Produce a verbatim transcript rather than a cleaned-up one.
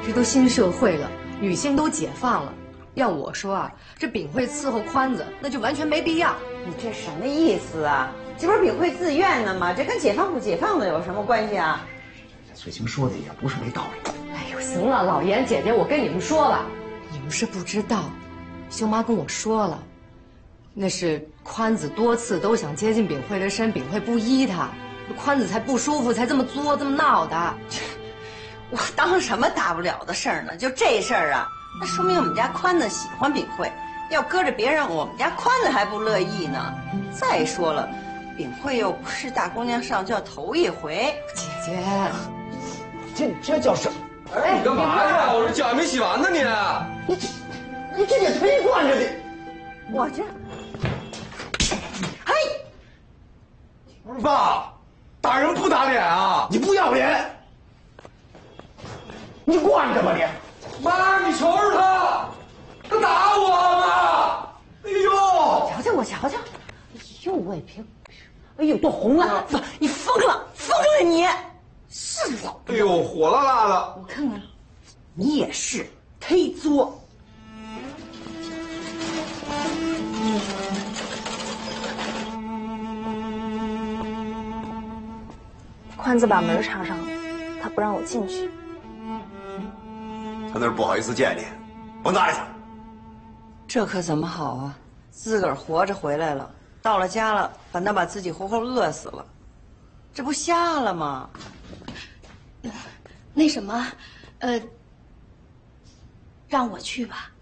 这都新社会了，女性都解放了。要我说啊，这秉惠伺候宽子，那就完全没必要。 你这什么意思啊？这不是秉惠自愿的吗？这跟解放不解放的有什么关系啊？ 翠青说的也不是没道理。 哎呦，行了，老严姐姐，我跟你们说吧，你们是不知道，秀妈跟我说了，那是宽子多次都想接近秉惠的身，秉惠不依他，宽子才不舒服，才这么作，这么闹的。 我当什么大不了的事儿呢？就这事儿啊，那说明我们家宽子喜欢秉惠。要搁着别人，我们家宽子还不乐意呢。再说了，秉惠又不是大姑娘上轿头一回。 姐姐， 这这叫什么？ 哎，你干嘛呀？我这脚还没洗完呢，你。 你这，你这给腿惯着的。 我这，嘿， 爸，打人不打脸啊？ 你不要脸！你惯着吧你！ 妈，你瞅瞅他，他打我妈！哎呦！ 瞧瞧我瞧瞧，哎呦我也别，哎呦都红了，不，你疯了，疯了你！是老， 哎呦，火辣辣的！ 我看看，你也是忒作。 宽子把门插上了，他不让我进去。 他那是不好意思见你，甭搭理他。 这可怎么好啊？自个儿活着回来了，到了家了，反倒把自己活活饿死了，这不瞎了吗？ 那什么，呃，让我去吧。